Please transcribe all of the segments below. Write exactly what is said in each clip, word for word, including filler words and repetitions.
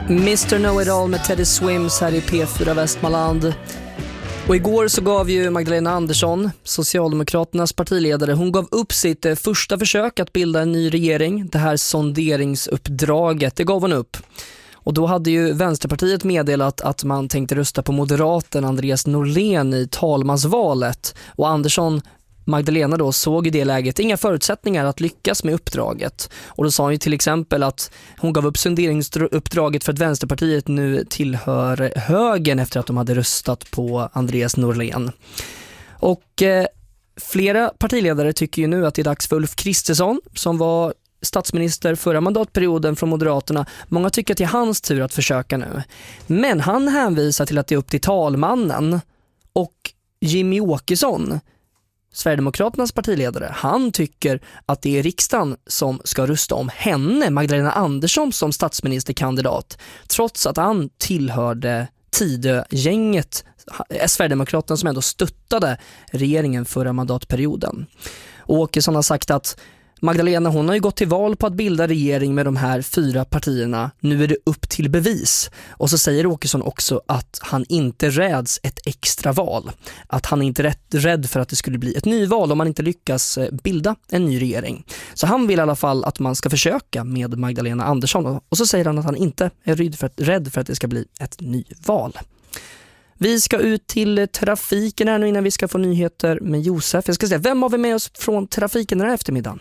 mister Know-It-All med Teddy Swims här i P fyra Västmanland. Och igår så gav ju Magdalena Andersson, Socialdemokraternas partiledare, hon gav upp sitt första försök att bilda en ny regering. Det här sonderingsuppdraget, det gav hon upp. Och då hade ju Vänsterpartiet meddelat att man tänkte rösta på moderaten Andreas Norlén i talmansvalet. Och Andersson, Magdalena då, såg i det läget inga förutsättningar att lyckas med uppdraget. Och då sa hon ju till exempel att hon gav upp sonderingsuppdraget för att Vänsterpartiet nu tillhör högern efter att de hade röstat på Andreas Norlén. Och eh, flera partiledare tycker ju nu att det är dags för Ulf Kristersson, som var statsminister förra mandatperioden från Moderaterna. Många tycker att det är hans tur att försöka nu. Men han hänvisar till att det är upp till talmannen, och Jimmy Åkesson, Sverigedemokraternas partiledare, han tycker att det är riksdagen som ska rösta om henne, Magdalena Andersson, som statsministerkandidat, trots att han tillhörde Tidö-gänget, Sverigedemokraterna, som ändå stöttade regeringen förra mandatperioden. Och Åkesson har sagt att Magdalena, hon har ju gått till val på att bilda regering med de här fyra partierna. Nu är det upp till bevis. Och så säger Åkesson också att han inte räds ett extra val. Att han är inte rätt rädd för att det skulle bli ett nyval om man inte lyckas bilda en ny regering. Så han vill i alla fall att man ska försöka med Magdalena Andersson. Och så säger han att han inte är rädd för att, rädd för att det ska bli ett nyval. Vi ska ut till trafiken här nu innan vi ska få nyheter med Josef. Jag ska säga, vem har vi med oss från trafiken den här eftermiddagen?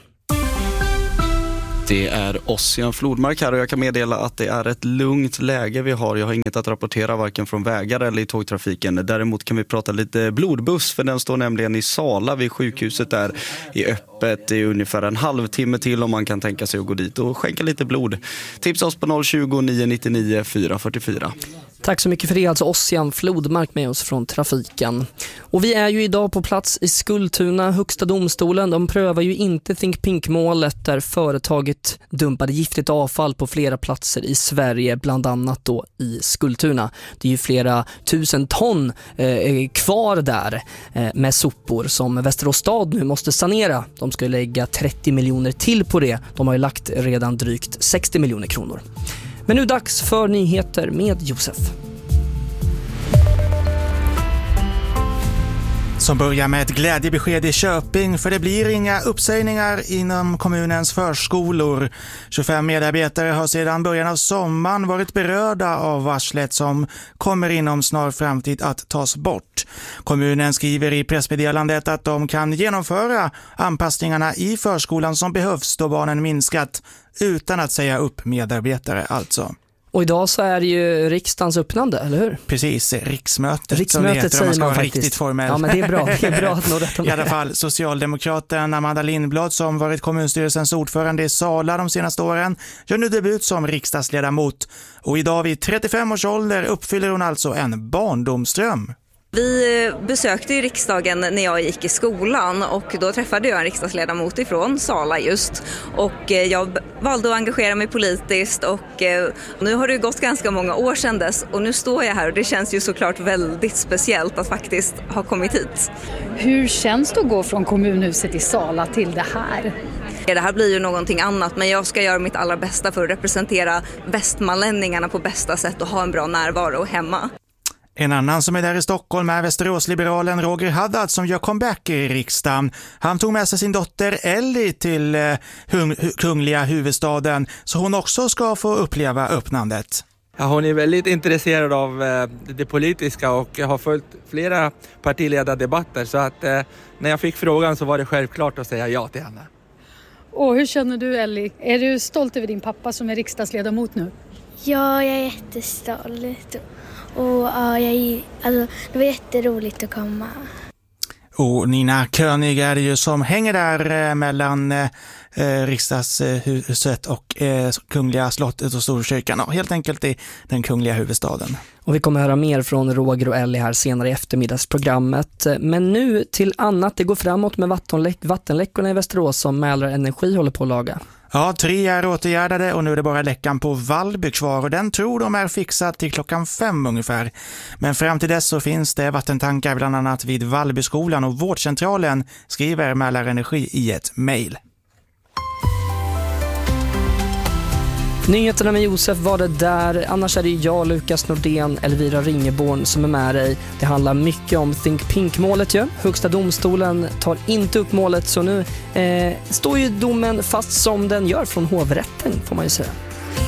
Det är Ossian Flodmark här och jag kan meddela att det är ett lugnt läge vi har. Jag har inget att rapportera varken från vägar eller i tågtrafiken. Däremot kan vi prata lite blodbuss, för den står nämligen i Sala vid sjukhuset där i öppet i ungefär en halvtimme till om man kan tänka sig att gå dit och skänka lite blod. Tipsa oss på noll tjugo, nio nittionio, fyra fyrtiofyra. Tack så mycket för det, alltså Ossian Flodmark med oss från trafiken. Och vi är ju idag på plats i Skultuna. Högsta domstolen, de prövar ju inte Think Pink-målet där företaget dumpade giftigt avfall på flera platser i Sverige, bland annat då i Skultuna. Det är ju flera tusen ton eh, kvar där eh, med sopor som Västerås stad nu måste sanera. De ska lägga trettio miljoner till på det. De har ju lagt redan drygt sextio miljoner kronor. Men nu dags för nyheter med Josef. Som börjar med ett glädjebesked i Köping, för det blir inga uppsägningar inom kommunens förskolor. tjugofem medarbetare har sedan början av sommaren varit berörda av varslet som kommer inom snar framtid att tas bort. Kommunen skriver i pressmeddelandet att de kan genomföra anpassningarna i förskolan som behövs då barnen minskat, utan att säga upp medarbetare alltså. Och idag så är det ju riksdagens öppnande, eller hur? Precis, riksmötet. Riksmötet säger man, man faktiskt. Riktigt formell. Ja, men det är bra. Det är bra att nå rätt om det. I alla fall Socialdemokraten Amanda Lindblad, som varit kommunstyrelsens ordförande i Sala de senaste åren, gör nu debut som riksdagsledamot. Och idag vid trettiofem års ålder uppfyller hon alltså en barndomsdröm. Vi besökte ju riksdagen när jag gick i skolan och då träffade jag en riksdagsledamot ifrån Sala just. Och jag valde att engagera mig politiskt och nu har det gått ganska många år sedan dess och nu står jag här och det känns ju såklart väldigt speciellt att faktiskt ha kommit hit. Hur känns det att gå från kommunhuset i Sala till det här? Det här blir ju någonting annat, men jag ska göra mitt allra bästa för att representera västmanlänningarna på bästa sätt och ha en bra närvaro hemma. En annan som är där i Stockholm är Västeråsliberalen Roger Haddad som gör comeback i riksdagen. Han tog med sig sin dotter Ellie till eh, hung- kungliga huvudstaden så hon också ska få uppleva öppnandet. Ja, hon är väldigt intresserad av eh, det politiska och har följt flera partiledardebatter så att eh, när jag fick frågan så var det självklart att säga ja till henne. Och hur känner du, Ellie? Är du stolt över din pappa som är riksdagsledamot nu? Ja, jag är jättestolt. Och ja, jag, alltså, det var jätteroligt att komma. Och Nina König är det ju som hänger där eh, mellan eh, riksdagshuset och eh, kungliga slottet och Storkyrkan. Och helt enkelt i den kungliga huvudstaden. Och vi kommer höra mer från Roger och Ellie här senare i eftermiddagsprogrammet. Men nu till annat. Det går framåt med vattenläck- vattenläckorna i Västerås som Mälar Energi håller på att laga. Ja, tre är åtgärdade och nu är det bara läckan på Vallby kvar och den tror de är fixad till klockan fem ungefär. Men fram till dess så finns det vattentankar bland annat vid Vallbyskolan och vårdcentralen, skriver Mälar Energi i ett mejl. Nyheterna med Josef var det där. Annars är det jag, Lukas Nordén, Elvira Ringeborn som är med dig. Det handlar mycket om Think Pink-målet ju. Högsta domstolen tar inte upp målet, så nu eh, står ju domen fast som den gör från hovrätten, får man ju säga.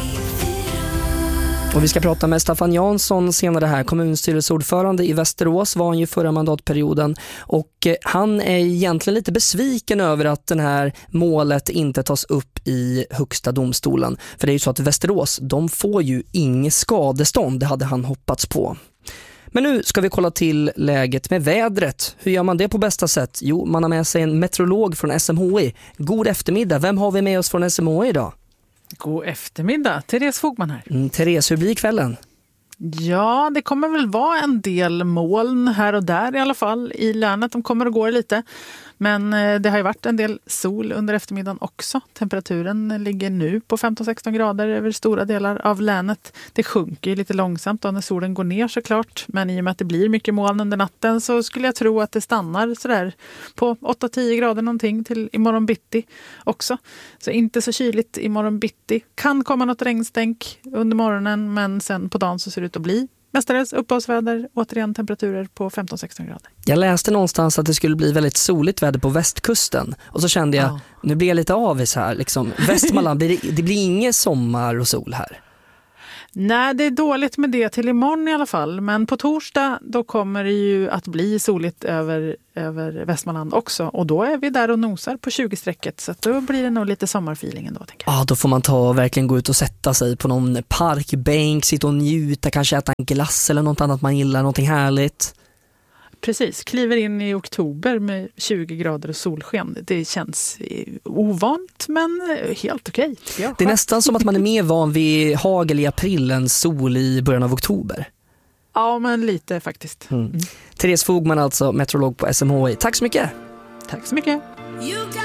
Och vi ska prata med Staffan Jansson senare här, kommunstyrelseordförande i Västerås var han ju förra mandatperioden, och han är egentligen lite besviken över att den här målet inte tas upp i högsta domstolen. För det är ju så att Västerås, de får ju inget skadestånd, det hade han hoppats på. Men nu ska vi kolla till läget med vädret. Hur gör man det på bästa sätt? Jo, man har med sig en meteorolog från S M H I. God eftermiddag, vem har vi med oss från S M H I idag? God eftermiddag, Therese Fogman här. Mm, Therese, hur blir kvällen? Ja, det kommer väl vara en del moln här och där i alla fall i länet. De kommer och går lite. Men det har ju varit en del sol under eftermiddagen också. Temperaturen ligger nu på femton sexton grader över stora delar av länet. Det sjunker lite långsamt då när solen går ner såklart. Men i och med att det blir mycket moln under natten så skulle jag tro att det stannar sådär på åtta tio grader någonting till imorgon bitti också. Så inte så kyligt imorgon bitti. Kan komma något regnstänk under morgonen, men sen på dagen så ser det ut att bli mestadels uppehållsväder, återigen temperaturer på femton sexton grader. Jag läste någonstans att det skulle bli väldigt soligt väder på västkusten. Och så kände jag, ja. nu blir jag lite avis här. Liksom. Västmanland, blir det, det blir ingen sommar och sol här. Nej, det är dåligt med det till imorgon i alla fall. Men på torsdag då kommer det ju att bli soligt över, över Västmanland också. Och då är vi där och nosar på tjugo-strecket. Så då blir det nog lite sommarfeeling ändå, tänker jag. Ja, då får man ta och verkligen gå ut och sätta sig på någon parkbänk, sitta och njuta, kanske äta en glass eller något annat man gillar, någonting härligt. Precis, kliver in i oktober med tjugo grader och solsken. Det känns ovant men helt okej. Okay. Det är nästan som att man är mer van vid hagel i april än sol i början av oktober. Ja, men lite faktiskt. Mm. Mm. Therese Fogman alltså, meteorolog på S M H I. Tack så mycket! Tack så mycket!